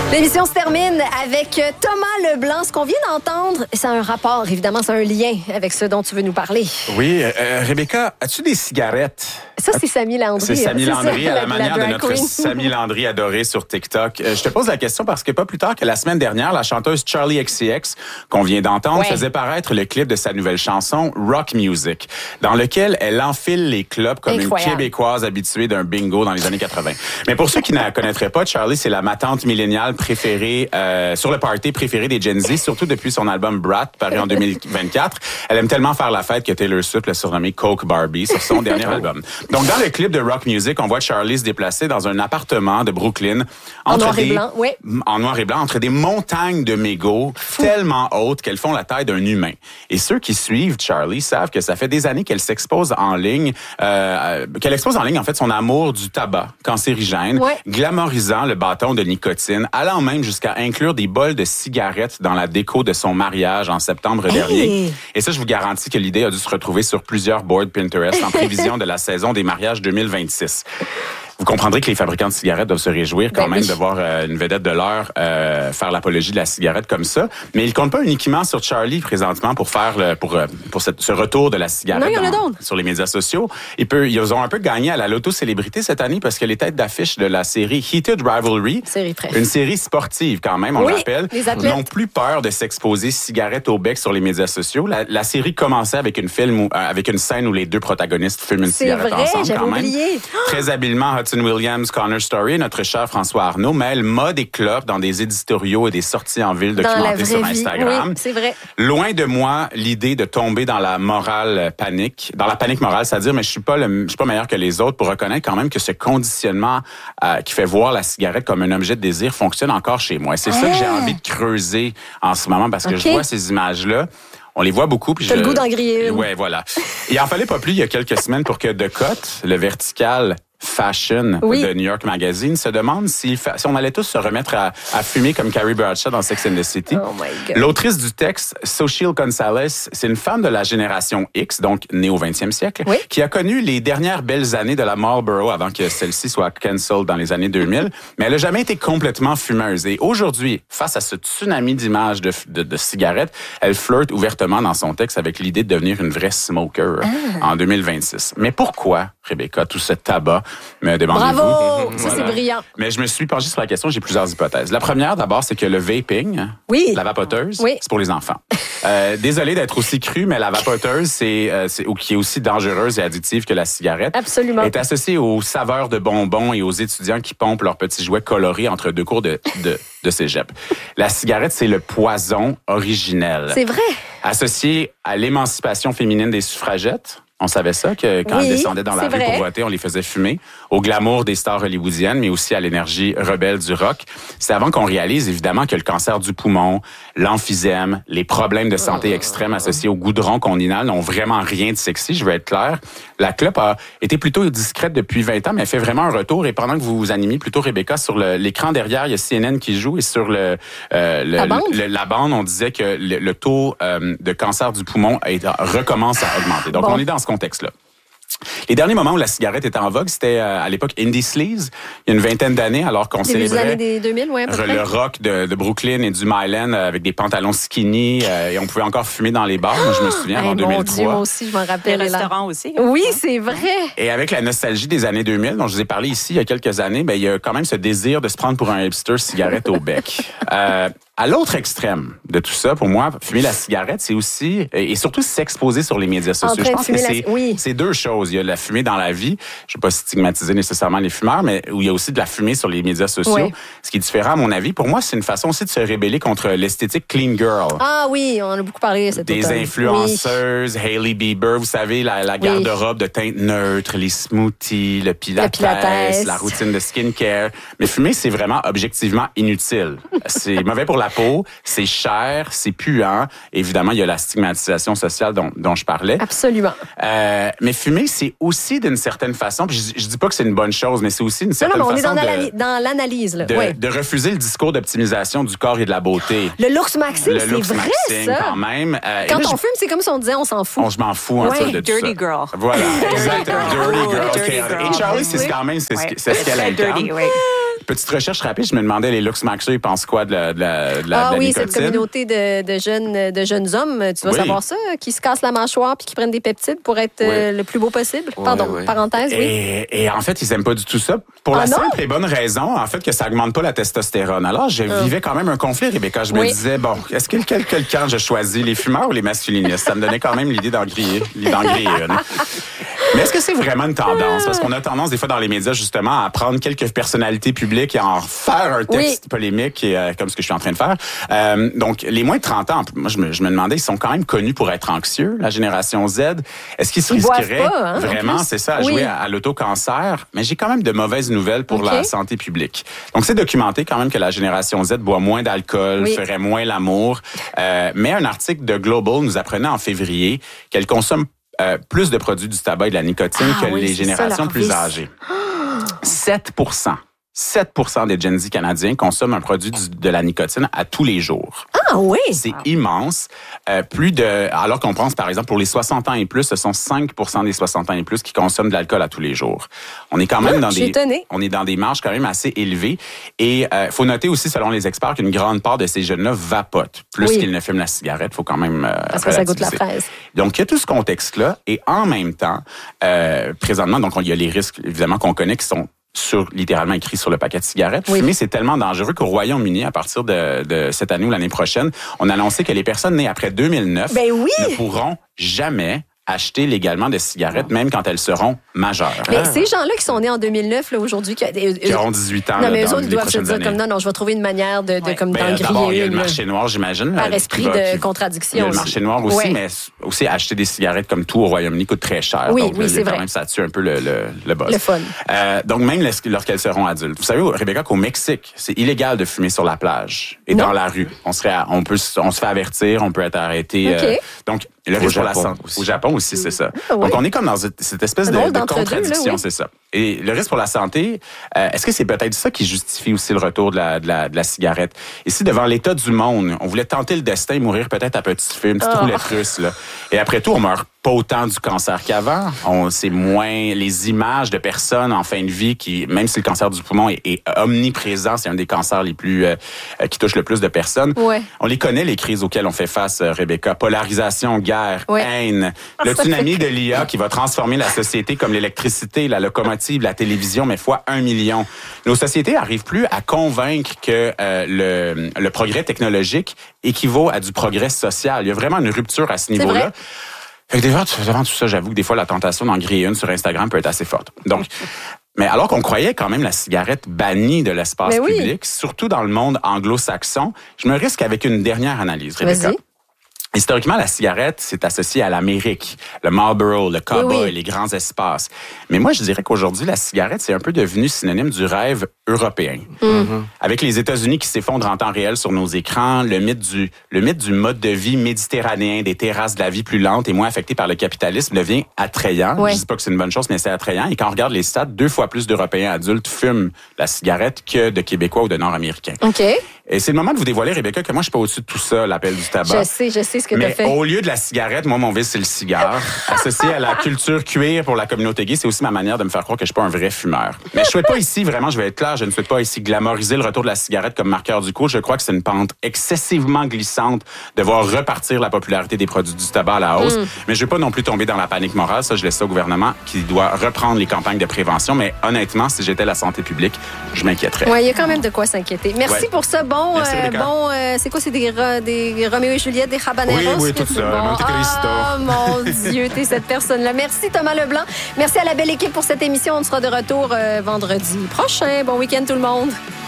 L'émission se termine avec Thomas Leblanc. Ce qu'on vient d'entendre, c'est un rapport, évidemment, c'est un lien avec ce dont tu veux nous parler. Oui, Rebecca, as-tu des cigarettes? Ça, c'est Samy Landry. C'est Samy Landry, ça, à la manière de notre queen. Samy Landry adoré sur TikTok. Je te pose la question parce que pas plus tard que la semaine dernière, la chanteuse Charli XCX, qu'on vient d'entendre, faisait paraître le clip de sa nouvelle chanson Rock Music, dans lequel elle enfile les clubs comme une Québécoise habituée d'un bingo dans les années 80. Mais pour ceux qui ne la connaîtraient pas, Charli, c'est la matante milléniale préférée, sur le party préféré des Gen Z, surtout depuis son album Brat, paru en 2024. Elle aime tellement faire la fête que Taylor Swift l'a surnommée Coke Barbie sur son dernier album. Donc, dans le clip de Rock Music, on voit Charli se déplacer dans un appartement de Brooklyn. En noir et blanc, oui. En noir et blanc, entre des montagnes de mégots tellement hautes qu'elles font la taille d'un humain. Et ceux qui suivent Charli savent que ça fait des années qu'elle s'expose en ligne, qu'elle expose en ligne, en fait, son amour du tabac cancérigène, glamorisant le bâton de nicotine, allant même jusqu'à inclure des bols de cigarettes dans la déco de son mariage en septembre dernier. Et ça, je vous garantis que l'idée a dû se retrouver sur plusieurs boards Pinterest en prévision de la saison des mariages 2026. Vous comprendrez que les fabricants de cigarettes doivent se réjouir quand même de voir une vedette de l'heure faire l'apologie de la cigarette comme ça. Mais ils comptent pas uniquement sur Charli présentement pour faire ce retour de la cigarette sur les médias sociaux. Ils ont un peu gagné à la loto-célébrité cette année parce que les têtes d'affiche de la série Heated Rivalry, une série sportive quand même, on le rappelle, n'ont plus peur de s'exposer cigarette au bec sur les médias sociaux. La série commençait avec une scène où les deux protagonistes fument une cigarette ensemble quand même. Très habilement, Hudson Williams, Connor Story, notre cher François Arnaud mêle mode et clope dans des éditoriaux et des sorties en ville documentées sur Instagram. Oui, c'est vrai. Loin de moi l'idée de tomber dans la panique morale, c'est-à-dire mais je suis pas meilleur que les autres pour reconnaître quand même que ce conditionnement qui fait voir la cigarette comme un objet de désir fonctionne encore chez moi. C'est ça que j'ai envie de creuser en ce moment parce que je vois ces images-là. On les voit beaucoup. T'as le goût d'en griller une. Ouais, voilà. Il en fallait pas plus il y a quelques semaines pour que The Cut, le vertical fashion de New York Magazine, se demande si on allait tous se remettre à fumer comme Carrie Bradshaw dans Sex and the City. Oh my God. L'autrice du texte, Xochitl Gonzalez, c'est une femme de la génération X, donc née au 20e siècle, qui a connu les dernières belles années de la Marlboro avant que celle-ci soit cancelled dans les années 2000, mais elle n'a jamais été complètement fumeuse. Et aujourd'hui, face à ce tsunami d'images de cigarettes, elle flirte ouvertement dans son texte avec l'idée de devenir une vraie smoker en 2026. Mais pourquoi, Rebecca, tout ce tabac? Me demandez-vous. Bravo! Ça, c'est brillant. Mais je me suis penché sur la question, j'ai plusieurs hypothèses. La première, d'abord, c'est que le vaping, la vapoteuse, c'est pour les enfants. Désolé d'être aussi cru, mais la vapoteuse, qui est aussi dangereuse et addictive que la cigarette, est associée aux saveurs de bonbons et aux étudiants qui pompent leurs petits jouets colorés entre deux cours de cégep. La cigarette, c'est le poison originel. C'est vrai. Associé à l'émancipation féminine des suffragettes. On savait ça, que quand elles descendaient dans la rue pour voter, on les faisait fumer. Au glamour des stars hollywoodiennes, mais aussi à l'énergie rebelle du rock. C'est avant qu'on réalise, évidemment, que le cancer du poumon, l'emphysème, les problèmes de santé extrêmes associés au goudron qu'on inhale n'ont vraiment rien de sexy, je veux être clair. La clope a été plutôt discrète depuis 20 ans, mais elle fait vraiment un retour. Et pendant que vous vous animez plutôt, Rebecca, sur l'écran derrière, il y a CNN qui joue. Et sur la bande, on disait que le taux de cancer du poumon recommence à augmenter. Donc, on est dans ce contexte-là. Les derniers moments où la cigarette était en vogue, c'était à l'époque Indie Sleaze, il y a une vingtaine d'années, alors qu'on célébrait des 2000, le rock de Brooklyn et du Myland avec des pantalons skinny et on pouvait encore fumer dans les bars. Moi, je me souviens, en 2003. Dieu, moi aussi, je m'en rappelle. Les restaurants aussi. Oui, c'est vrai. Et avec la nostalgie des années 2000, dont je vous ai parlé ici il y a quelques années, il y a quand même ce désir de se prendre pour un hipster cigarette au bec. À l'autre extrême de tout ça, pour moi, fumer la cigarette, c'est aussi, et surtout s'exposer sur les médias sociaux. Je pense que c'est deux choses. Il y a la fumée dans la vie. Je ne vais pas stigmatiser nécessairement les fumeurs, mais où il y a aussi de la fumée sur les médias sociaux. Ce qui est différent, à mon avis. Pour moi, c'est une façon aussi de se rebeller contre l'esthétique clean girl. Ah oui, on a beaucoup parlé cette automne. Des influenceuses, Hailey Bieber, vous savez, la garde-robe de teinte neutre, les smoothies, le pilates, la routine de skincare. Mais fumer, c'est vraiment objectivement inutile. C'est mauvais pour la peau, c'est cher, c'est puant. Évidemment, il y a la stigmatisation sociale dont je parlais. Absolument. Mais fumer, c'est aussi d'une certaine façon, puis je dis pas que c'est une bonne chose, mais c'est aussi une certaine façon dans l'analyse. De refuser le discours d'optimisation du corps et de la beauté. Le looks maxing, c'est vrai, ça. Quand même. Quand on fume, c'est comme si on disait on s'en fout. Je m'en fous un peu de tout ça. Dirty girl. Voilà, exactement. Dirty girl. Et Charli, c'est quand même, c'est ce qu'elle incarne. petite recherche rapide, je me demandais, les Lux Maxer, ils pensent quoi de la oui, nicotine? cette communauté de jeunes hommes, tu dois savoir ça, qui se cassent la mâchoire puis qui prennent des peptides pour être le plus beau possible. Pardon, parenthèse, oui. Et en fait, ils aiment pas du tout ça. Pour la simple et bonne raison, en fait, que ça augmente pas la testostérone. Alors, je vivais quand même un conflit, Rebecca. Je me disais, bon, est-ce que quel camp je choisis, les fumeurs ou les masculinistes? Ça me donnait quand même l'idée d'en griller une. Mais est-ce que c'est vraiment une tendance? Parce qu'on a tendance, des fois, dans les médias, justement, à prendre quelques personnalités publiques et en faire un texte polémique, comme ce que je suis en train de faire. Donc, les moins de 30 ans, moi, je me demandais, ils sont quand même connus pour être anxieux, la génération Z. Est-ce qu'ils se risqueraient vraiment, c'est ça, à jouer à l'autocancer? Mais j'ai quand même de mauvaises nouvelles pour la santé publique. Donc, c'est documenté quand même que la génération Z boit moins d'alcool, ferait moins l'amour. Mais un article de Global nous apprenait en février qu'elle consomme plus de produits du tabac et de la nicotine que les générations plus âgées. 7% des Gen Z canadiens consomment un produit de la nicotine à tous les jours. Ah oui? C'est immense. Alors qu'on pense, par exemple, pour les 60 ans et plus, ce sont 5% des 60 ans et plus qui consomment de l'alcool à tous les jours. On est quand même dans des marges quand même assez élevées. Et faut noter aussi, selon les experts, qu'une grande part de ces jeunes-là vapotent plus qu'ils ne fument la cigarette. Faut quand même parce que ça goûte la fraise. Donc, il y a tout ce contexte-là. Et en même temps, présentement, donc il y a les risques, évidemment, qu'on connaît qui sont littéralement écrit sur le paquet de cigarettes. Fumer, c'est tellement dangereux qu'au Royaume-Uni, à partir de cette année ou l'année prochaine, on a annoncé que les personnes nées après 2009 ne pourront jamais acheter légalement des cigarettes, même quand elles seront majeures. Mais ces gens-là qui sont nés en 2009, là, aujourd'hui, qui auront 18 ans. Non, mais eux autres, ils doivent se dire comme non, je vais trouver une manière d'en griller. D'abord, il y a le marché noir, j'imagine. Par esprit de contradiction. Il y a le marché noir aussi, mais aussi acheter des cigarettes comme tout au Royaume-Uni coûte très cher. Oui, donc, c'est vrai. Quand même, ça tue un peu le buzz. Le fun. Donc, même lorsqu'elles seront adultes. Vous savez, Rebecca, qu'au Mexique, c'est illégal de fumer sur la plage et dans la rue. On se fait avertir, on peut être arrêté. Donc, le risque pour la santé. Au Japon aussi, c'est ça. Donc, on est comme dans cette espèce de contradiction, c'est ça. Et le risque pour la santé, est-ce que c'est peut-être ça qui justifie aussi le retour de la cigarette? Ici, devant l'état du monde, on voulait tenter le destin et mourir peut-être à petit feu, une petite roulette russe. Là. Et après tout, on meurt pas autant du cancer qu'avant. C'est moins les images de personnes en fin de vie qui, même si le cancer du poumon est omniprésent, c'est un des cancers les plus qui touche le plus de personnes. Ouais. On les connaît, les crises auxquelles on fait face, Rebecca. Polarisation, guerre, haine, le tsunami de l'IA qui va transformer la société comme l'électricité, la locomotive, la télévision, mais fois 1 million. Nos sociétés n'arrivent plus à convaincre que le progrès technologique équivaut à du progrès social. Il y a vraiment une rupture à ce niveau-là. Fait que devant tout ça, j'avoue que des fois, la tentation d'en griller une sur Instagram peut être assez forte. Donc, mais alors qu'on croyait quand même la cigarette bannie de l'espace public, surtout dans le monde anglo-saxon, je me risque avec une dernière analyse, Rebecca. Historiquement, la cigarette, c'est associé à l'Amérique, le Marlboro, le cowboy, les grands espaces. Mais moi, je dirais qu'aujourd'hui, la cigarette, c'est un peu devenu synonyme du rêve européen. Avec les États-Unis qui s'effondrent en temps réel sur nos écrans, le mythe du mode de vie méditerranéen, des terrasses de la vie plus lente et moins affectée par le capitalisme devient attrayant. Je dis pas que c'est une bonne chose, mais c'est attrayant. Et quand on regarde les stats, 2 fois plus d'Européens adultes fument la cigarette que de Québécois ou de Nord-Américains. Et c'est le moment de vous dévoiler, Rebecca, que moi, je suis pas au-dessus de tout ça, l'appel du tabac. Je sais ce que tu as fait. Mais au lieu de la cigarette, moi, mon vice, c'est le cigare. Associé à la culture cuir pour la communauté gay, c'est aussi ma manière de me faire croire que je suis pas un vrai fumeur. Mais je souhaite pas ici, vraiment, je vais être clair, je ne souhaite pas ici glamoriser le retour de la cigarette comme marqueur du coup. Je crois que c'est une pente excessivement glissante de voir repartir la popularité des produits du tabac à la hausse. Mais je veux pas non plus tomber dans la panique morale. Ça, je laisse ça au gouvernement qui doit reprendre les campagnes de prévention. Mais honnêtement, si j'étais la santé publique, je m'inquiéterais. Oui, il y a quand même de quoi s'inquiéter. Merci pour ça. C'est quoi? C'est des Roméo et Juliette, des habaneros? Oui, tout ça. Monte Cristo. Oh mon Dieu, t'es cette personne-là. Merci Thomas Leblanc. Merci à la belle équipe pour cette émission. On sera de retour vendredi prochain. Bon week-end tout le monde.